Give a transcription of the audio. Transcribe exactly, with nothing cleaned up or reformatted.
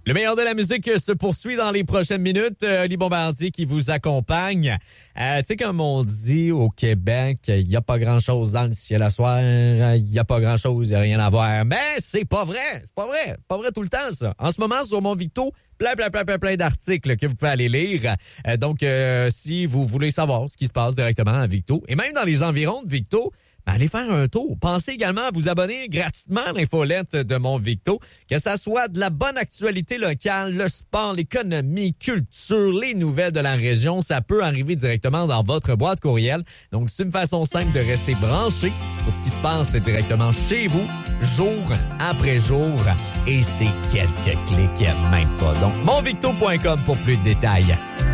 Le meilleur de la musique se poursuit dans les prochaines minutes. Euh, Oli Bombardier qui vous accompagne. Euh, tu sais, comme on dit au Québec, il n'y a pas grand-chose dans le ciel à soir. Il n'y a pas grand-chose, il n'y a rien à voir. Mais c'est pas vrai. C'est pas vrai. C'est pas vrai tout le temps, ça. En ce moment, sur mon Victo, plein, plein, plein, plein, plein d'articles que vous pouvez aller lire. Euh, donc, euh, si vous voulez savoir ce qui se passe directement à Victo, et même dans les environs de Victo, ben, allez faire un tour. Pensez également à vous abonner gratuitement à l'infolette de Mon Victo, que ça soit de la bonne actualité locale, le sport, l'économie, culture, les nouvelles de la région, ça peut arriver directement dans votre boîte courriel. Donc, c'est une façon simple de rester branché sur ce qui se passe directement chez vous, jour après jour. Et c'est quelques clics, même pas. Donc, mon victo point com pour plus de détails.